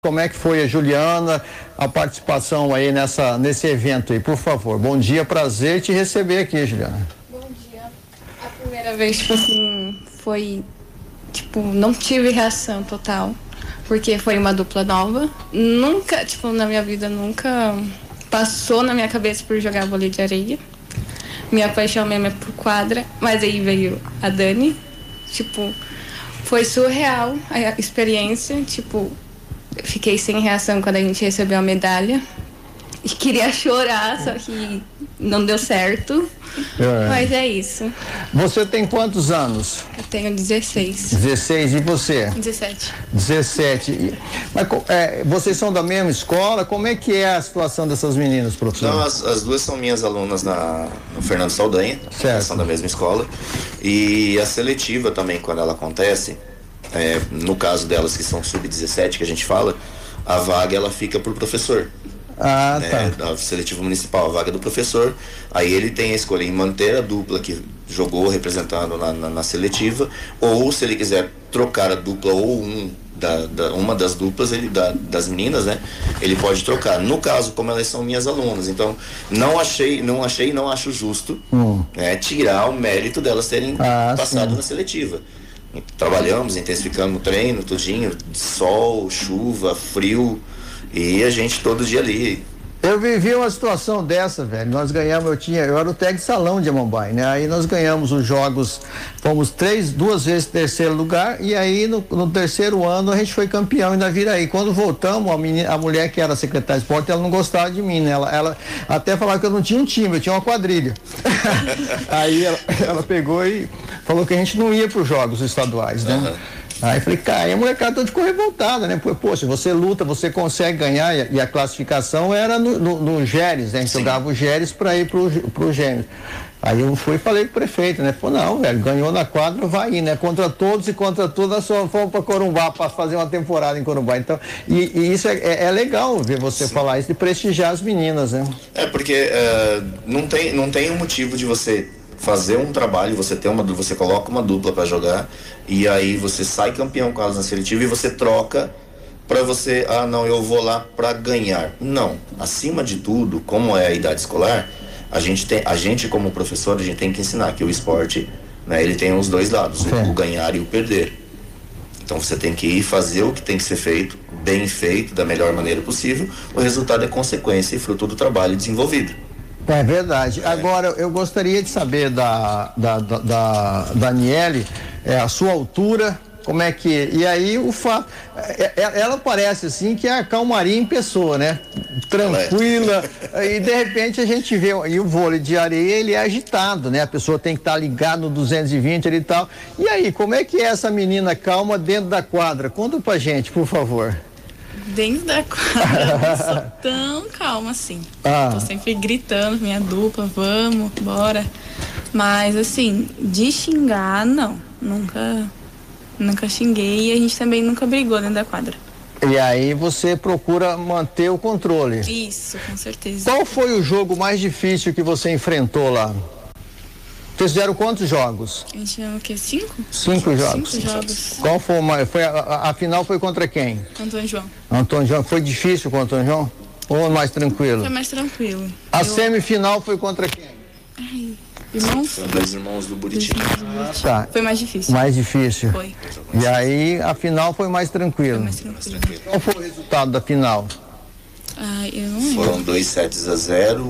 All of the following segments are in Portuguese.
Como é que foi a Juliana, a participação aí nesse evento aí, por favor. Bom dia, prazer te receber aqui, Juliana. Bom dia. A primeira vez, não tive reação total, porque foi uma dupla nova. Nunca, na minha vida, nunca passou na minha cabeça por jogar vôlei de areia. Minha paixão mesmo é por quadra, mas aí veio a Dani. Foi surreal a experiência, fiquei sem reação quando a gente recebeu a medalha. E queria chorar, só que não deu certo. Mas é isso. Você tem quantos anos? Eu tenho 16. 16, e você? 17. 17. Mas vocês são da mesma escola? Como é que é a situação dessas meninas, professor? Não, as duas são minhas alunas no Fernando Saldanha. Certo. São da mesma escola. E a seletiva também, quando ela acontece, no caso delas que são sub-17, que a gente fala, a vaga ela fica por professor. Tá. A seletiva municipal, a vaga do professor. Aí ele tem a escolha em manter a dupla que jogou representando na seletiva, ou se ele quiser trocar a dupla ou uma das duplas, das meninas, né? Ele pode trocar. No caso, como elas são minhas alunas, então não acho justo tirar o mérito delas terem passado na seletiva. Trabalhamos, intensificamos o treino, tudinho, sol, chuva, frio, e a gente todo dia ali. Eu vivi uma situação dessa, velho. Nós ganhamos, eu era o técnico de salão de Amambai, né? Aí nós ganhamos os jogos, fomos duas vezes terceiro lugar, e aí no terceiro ano a gente foi campeão em Naviraí. Quando voltamos, a mulher que era secretária de esporte, ela não gostava de mim, né? Ela até falava que eu não tinha um time, eu tinha uma quadrilha. Aí ela pegou e falou que a gente não ia para os jogos estaduais, né? Aí eu falei, cara, e a molecada ficou revoltada, né? Poxa, você luta, você consegue ganhar, e a classificação era no Géres, né? A gente jogava o Géres para ir pro Gêmeos. Aí eu fui e falei pro prefeito, né? Falou, não, velho, ganhou na quadra, vai ir, né? Contra todos e contra tudo, nós só fomos para Corumbá para fazer uma temporada em Corumbá. Então, e isso é legal ver você falar isso, de prestigiar as meninas, né? Porque não tem um motivo de você fazer um trabalho, você coloca uma dupla para jogar e aí você sai campeão com elas na seletiva e você troca para você, não, eu vou lá para ganhar. Não, acima de tudo, como é a idade escolar, a gente como professor, a gente tem que ensinar que o esporte, né, ele tem os dois lados, o ganhar e o perder. Então você tem que ir fazer o que tem que ser feito, bem feito, da melhor maneira possível. O resultado é consequência e fruto do trabalho desenvolvido. É verdade. Agora, eu gostaria de saber da Daniele, a sua altura, como é que... E aí, o fato... Ela parece, assim, que é a calmaria em pessoa, né? Tranquila. E, de repente, a gente vê... E o vôlei de areia, ele é agitado, né? A pessoa tem que estar ligada no 220 ali e tal. E aí, como é que é essa menina calma dentro da quadra? Conta pra gente, por favor. Dentro da quadra, eu não sou tão calma assim. Tô sempre gritando, minha dupla, vamos, bora. Mas assim, de xingar, não. Nunca xinguei e a gente também nunca brigou dentro da quadra. E aí você procura manter o controle. Isso, com certeza. Qual foi o jogo mais difícil que você enfrentou lá? Vocês fizeram quantos jogos? A gente tinha o quê? 5? 5 jogos. 5 jogos. Qual foi a final foi contra quem? Antônio João. Antônio João. Foi difícil com o Antônio João? Ou mais tranquilo? Foi mais tranquilo. A semifinal foi contra quem? Irmãos? Dois irmãos do Buriti. Tá. Foi mais difícil. Mais difícil. Foi. E aí a final foi mais tranquilo. Foi mais tranquilo. Qual foi o resultado da final? Eu não lembro. Foram 2-0,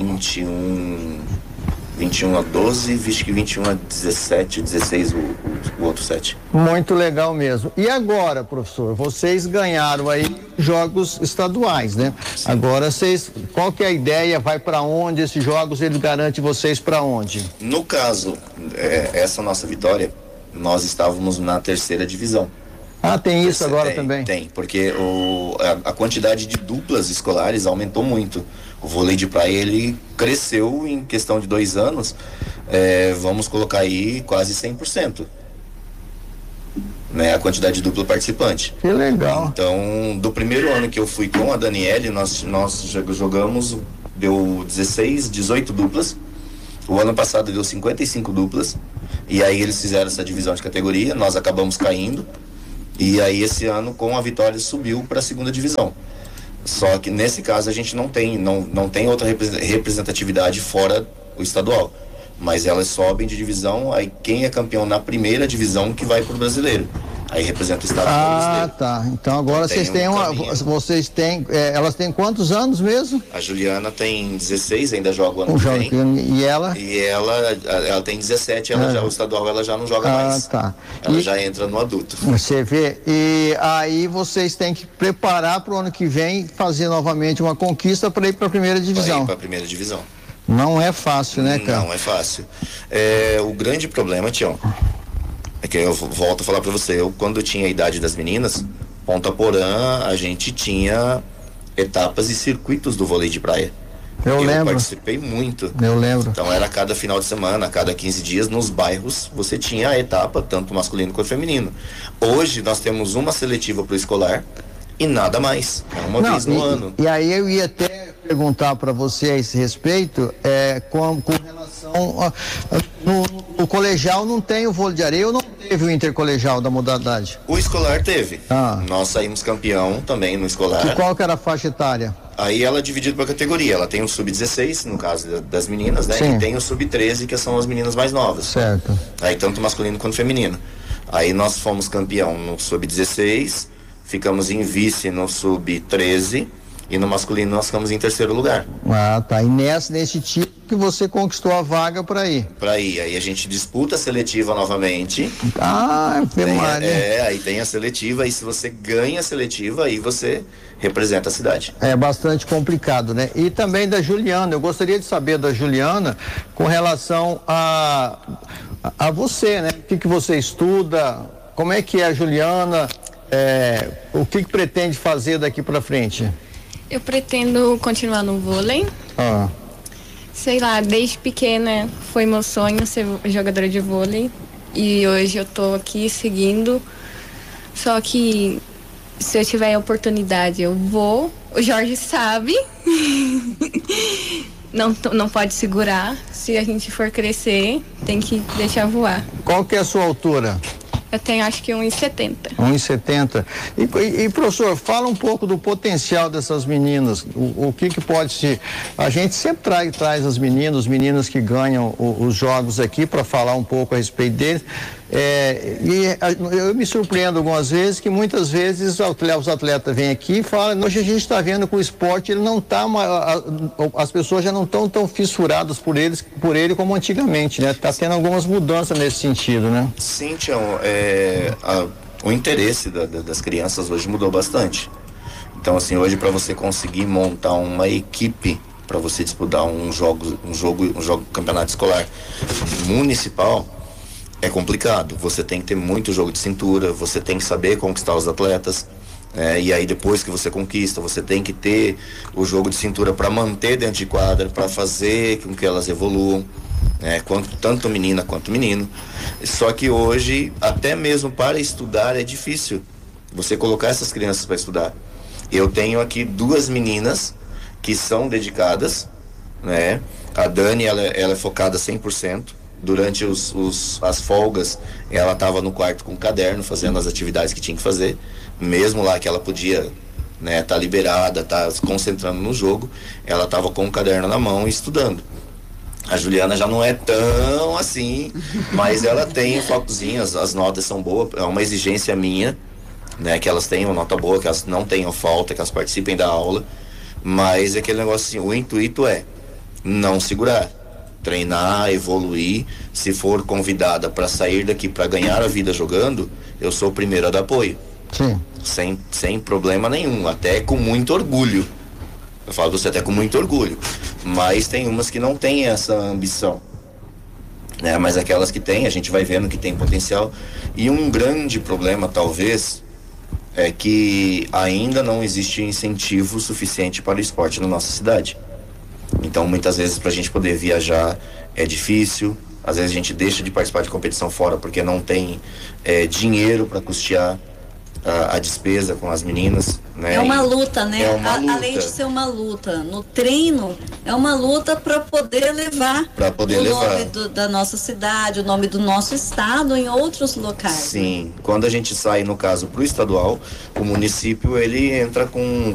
21 a 12, visto que 21 a 17, 16 o outro set. Muito legal mesmo. E agora, professor, vocês ganharam aí jogos estaduais, né? Sim. Agora qual que é a ideia? Vai para onde esses jogos? Ele garante vocês para onde? No caso, essa nossa vitória, nós estávamos na 3ª divisão. Tem isso agora também? Tem, porque a quantidade de duplas escolares aumentou muito. O vôlei de praia, ele cresceu em questão de 2 anos, vamos colocar aí quase 100%. Né, a quantidade de dupla participante. Que legal. Então, do primeiro ano que eu fui com a Daniele, nós jogamos, deu 18 duplas. O ano passado deu 55 duplas. E aí eles fizeram essa divisão de categoria, nós acabamos caindo. E aí esse ano, com a vitória, subiu para a segunda divisão. Só que nesse caso a gente não tem outra representatividade fora o estadual. Mas elas sobem de divisão, aí quem é campeão na primeira divisão que vai pro brasileiro. Aí representa o estado brasileiro. Tá. Então agora vocês têm elas têm quantos anos mesmo? A Juliana tem 16, ainda joga o ano que vem. E ela? E ela tem 17, o estadual ela já não joga mais. Ela já entra no adulto. Você vê, e aí vocês têm que preparar pro ano que vem, fazer novamente uma conquista para ir para a primeira divisão. Para a primeira divisão. Não é fácil, né, cara? Não é fácil. O grande problema, Tião, é que eu volto a falar pra você, quando eu tinha a idade das meninas, Ponta Porã, a gente tinha etapas e circuitos do vôlei de praia. Eu lembro. Participei muito. Eu lembro. Então era cada final de semana, a cada 15 dias, nos bairros, você tinha a etapa, tanto masculino quanto feminino. Hoje nós temos uma seletiva pro escolar e nada mais. É uma vez no ano. E aí eu ia até perguntar para você a esse respeito, com relação no colegial não tem o vôlei de areia ou não teve o intercolegial da modalidade? O escolar teve. Nós saímos campeão também no escolar. E qual que era a faixa etária? Aí ela é dividida por categoria. Ela tem o sub-16, no caso das meninas, né? Sim. E tem o sub-13, que são as meninas mais novas. Certo. Aí tanto masculino quanto feminino. Aí nós fomos campeão no sub-16, ficamos em vice no sub-13 e no masculino nós ficamos em terceiro lugar. Tá. E nesse tipo que você conquistou a vaga para ir. Aí a gente disputa a seletiva novamente. Aí tem a seletiva, e se você ganha a seletiva, aí você representa a cidade. É bastante complicado, né? E também da Juliana, eu gostaria de saber da Juliana com relação a você, né? O que você estuda, como é que é a Juliana, o que pretende fazer daqui para frente? Eu pretendo continuar no vôlei. Sei lá, desde pequena foi meu sonho ser jogadora de vôlei. E hoje eu tô aqui seguindo. Só que se eu tiver a oportunidade, eu vou. O Jorge sabe. Não pode segurar. Se a gente for crescer, tem que deixar voar. Qual que é a sua altura? Eu tenho acho que 1,70. 1,70. E professor, fala um pouco do potencial dessas meninas. O que pode se... A gente sempre traz os meninos que ganham os jogos aqui para falar um pouco a respeito deles. Eu me surpreendo algumas vezes que muitas vezes os atletas vêm aqui e falam, hoje a gente está vendo que o esporte ele não está, as pessoas já não estão tão fissuradas por ele como antigamente, né? Está tendo algumas mudanças nesse sentido, né? Sim, Tião, o interesse das crianças hoje mudou bastante. Então, assim, hoje para você conseguir montar uma equipe para você disputar um jogo campeonato escolar municipal, é complicado. Você tem que ter muito jogo de cintura, você tem que saber conquistar os atletas, e aí depois que você conquista, você tem que ter o jogo de cintura para manter dentro de quadra, para fazer com que elas evoluam, tanto menina quanto menino. Só que hoje, até mesmo para estudar, é difícil você colocar essas crianças para estudar. Eu tenho aqui 2 meninas que são dedicadas, né? A Dani, ela é focada 100%. Durante as folgas, ela estava no quarto com o caderno, fazendo as atividades que tinha que fazer, mesmo lá que ela podia, né, tá liberada, tá se concentrando no jogo, ela estava com o caderno na mão e estudando. A Juliana já não é tão assim, mas ela tem focozinho, as notas são boas, é uma exigência minha, né, que elas tenham nota boa, que elas não tenham falta, que elas participem da aula, mas é aquele negócio assim, o intuito é não segurar, treinar, evoluir. Se for convidada para sair daqui para ganhar a vida jogando, eu sou o primeiro a dar apoio. Sim. Sem problema nenhum, até com muito orgulho. Eu falo você até com muito orgulho. Mas tem umas que não têm essa ambição, né? Mas aquelas que têm, a gente vai vendo que tem potencial. E um grande problema, talvez, é que ainda não existe incentivo suficiente para o esporte na nossa cidade. Então, muitas vezes, para a gente poder viajar é difícil. Às vezes a gente deixa de participar de competição fora porque não tem dinheiro para custear a despesa com as meninas. né? É uma luta, né? É uma luta. Além de ser uma luta, no treino é uma luta para poder levar nome da nossa cidade, o nome do nosso estado em outros locais. Sim, quando a gente sai, no caso, para o estadual, o município ele entra com